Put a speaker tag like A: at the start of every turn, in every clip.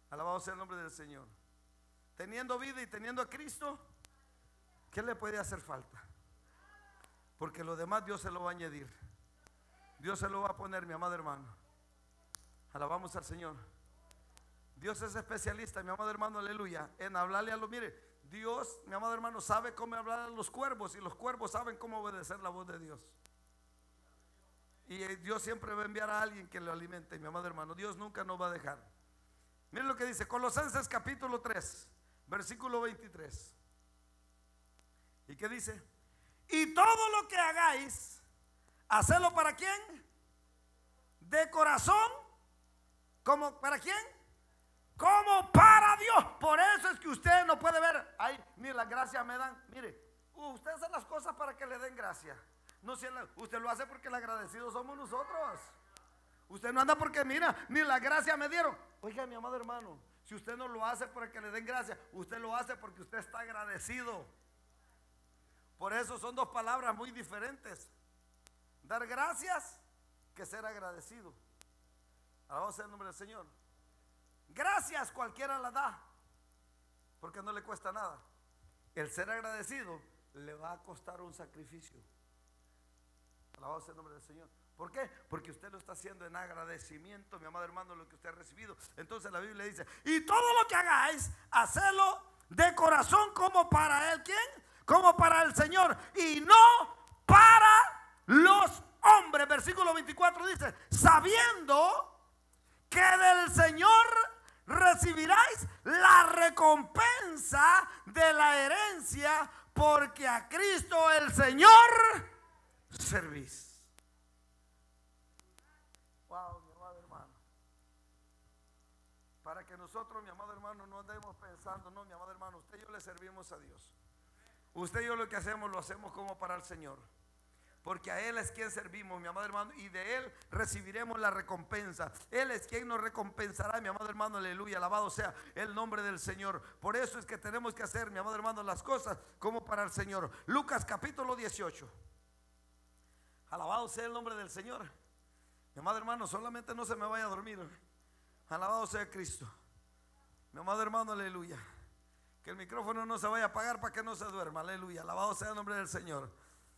A: Alabado sea el nombre del Señor. Teniendo vida y teniendo a Cristo, ¿qué le puede hacer falta? Porque lo demás Dios se lo va a añadir. Dios se lo va a poner, mi amado hermano. Alabamos al Señor. Dios es especialista, mi amado hermano, aleluya, en hablarle a los, mire, Dios, mi amado hermano, sabe cómo hablar a los cuervos, y los cuervos saben cómo obedecer la voz de Dios. Y Dios siempre va a enviar a alguien que lo alimente, mi amado hermano. Dios nunca nos va a dejar. Miren lo que dice Colosenses capítulo 3, versículo 23. ¿Y qué dice? Y todo lo que hagáis, hacedlo ¿para quién? De corazón. ¿Cómo? ¿Para quién? Como para Dios. Por eso es que usted no puede ver, ay, ni las gracias me dan. Mire, usted hace las cosas para que le den gracia. No, si usted lo hace porque el agradecido somos nosotros. Usted no anda porque mira, ni la gracia me dieron. Oiga, mi amado hermano, si usted no lo hace para que le den gracia, usted lo hace porque usted está agradecido. Por eso son dos palabras muy diferentes: dar gracias que ser agradecido. Alabado sea el nombre del Señor. Gracias cualquiera la da, porque no le cuesta nada. El ser agradecido le va a costar un sacrificio. Alabado sea el nombre del Señor. ¿Por qué? Porque usted lo está haciendo en agradecimiento, mi amado hermano, lo que usted ha recibido. Entonces la Biblia dice: y todo lo que hagáis, hacedlo de corazón, como para él. ¿Quién? Como para el Señor, y no para los hombres. Versículo 24 dice: sabiendo que del Señor recibiráis la recompensa de la herencia, porque a Cristo el Señor servís. Wow, mi amado hermano. Para que nosotros, mi amado hermano, no andemos pensando, no, mi amado hermano, usted y yo le servimos a Dios. Usted y yo lo que hacemos, lo hacemos como para el Señor, porque a Él es quien servimos, mi amado hermano, y de Él recibiremos la recompensa. Él es quien nos recompensará, mi amado hermano, aleluya, alabado sea el nombre del Señor. Por eso es que tenemos que hacer, mi amado hermano, las cosas como para el Señor. Lucas capítulo 18. Alabado sea el nombre del Señor. Mi amado hermano, solamente no se me vaya a dormir. Alabado sea Cristo. Mi amado hermano, aleluya. Que el micrófono no se vaya a apagar para que no se duerma, aleluya. Alabado sea el nombre del Señor.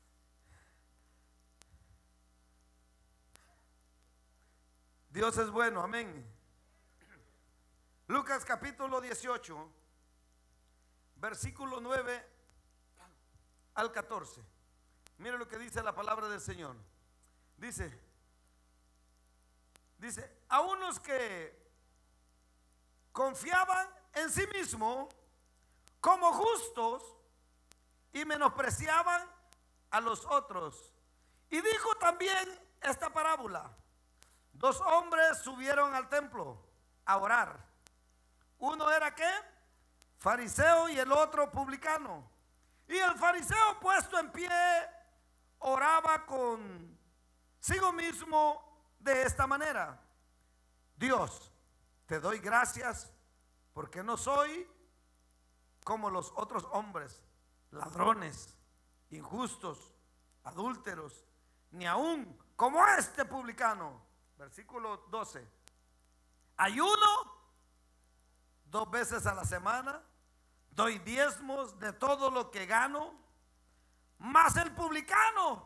A: Dios es bueno, amén. Lucas capítulo 18, versículo 9 al 14. Mire lo que dice la palabra del Señor. Dice, a unos que confiaban en sí mismos como justos y menospreciaban a los otros. Y dijo también esta parábola: dos hombres subieron al templo a orar. Uno era ¿qué? Fariseo, y el otro publicano. Y el fariseo, puesto en pie, oraba consigo mismo de esta manera: Dios, te doy gracias porque no soy como los otros hombres, ladrones, injustos, adúlteros, ni aún como este publicano. Versículo 12: ayuno 2 veces a la semana, doy diezmos de todo lo que gano. Mas el publicano,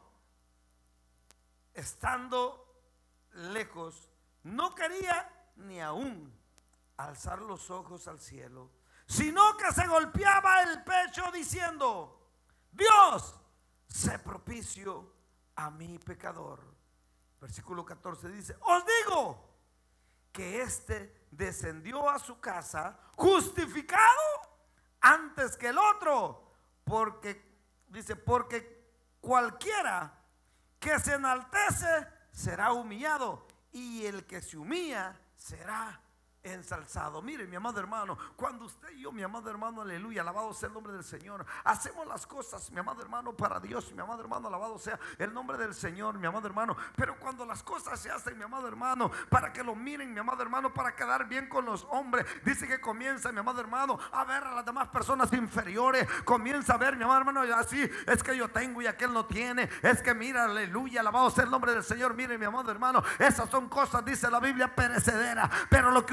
A: estando lejos, no quería ni aún alzar los ojos al cielo, sino que se golpeaba el pecho diciendo: Dios, sé propicio a mi pecador. Versículo 14 dice: os digo que éste descendió a su casa justificado antes que el otro, porque dice, porque cualquiera que se enaltece será humillado, y el que se humilla será ensalzado. Mire, mi amado hermano, cuando usted y yo, mi amado hermano, aleluya, alabado sea el nombre del Señor, hacemos las cosas, mi amado hermano, para Dios, mi amado hermano, alabado sea el nombre del Señor, mi amado hermano. Pero cuando las cosas se hacen, mi amado hermano, para que lo miren, mi amado hermano, para quedar bien con los hombres, dice que comienza, mi amado hermano, a ver a las demás personas inferiores. Comienza a ver, mi amado hermano, así es que yo tengo y aquel no tiene. Es que mira, aleluya, alabado sea el nombre del Señor. Mire, mi amado hermano, esas son cosas, dice la Biblia, perecederas. Pero lo que